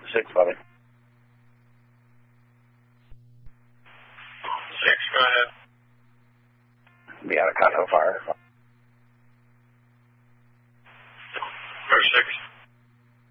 6, buddy. 6, go ahead. Be out of Cottonwood Fire.